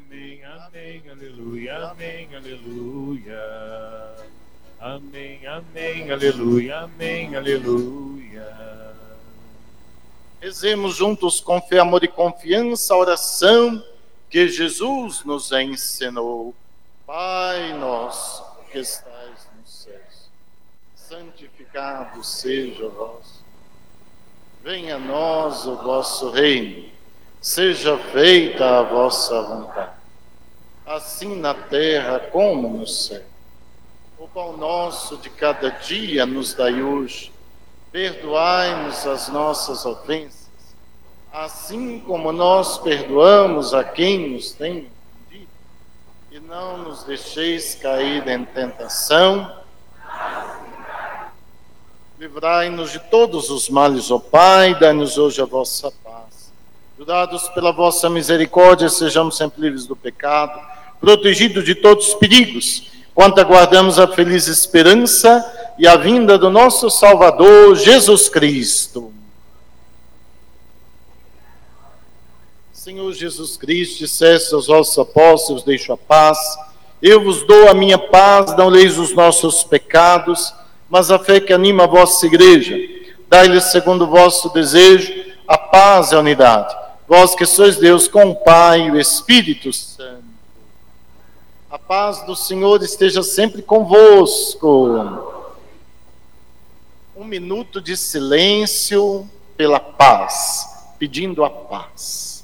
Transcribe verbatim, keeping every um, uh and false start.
Amém, amém, aleluia, amém, aleluia. Amém, amém, aleluia, amém, aleluia. Rezemos juntos com fé, amor e confiança a oração que Jesus nos ensinou. Pai nosso, que estais nos céus, santificado seja o vosso. Venha a nós o vosso reino. Seja feita a vossa vontade, assim na terra como no céu. O pão nosso de cada dia nos dai hoje. Perdoai-nos as nossas ofensas, assim como nós perdoamos a quem nos tem ofendido. E não nos deixeis cair em tentação. Livrai-nos de todos os males, ó Pai, dai-nos hoje a vossa paz. Ajudados pela vossa misericórdia, sejamos sempre livres do pecado, protegidos de todos os perigos, quanto aguardamos a feliz esperança e a vinda do nosso Salvador, Jesus Cristo. Senhor Jesus Cristo, disseste aos vossos apóstolos, deixo a paz, eu vos dou a minha paz, não leis os nossos pecados, mas a fé que anima a vossa igreja. Dai-lhes, segundo o vosso desejo, a paz e a unidade. Vós que sois Deus com o Pai e o Espírito Santo. A paz do Senhor esteja sempre convosco. Um minuto de silêncio pela paz, pedindo a paz.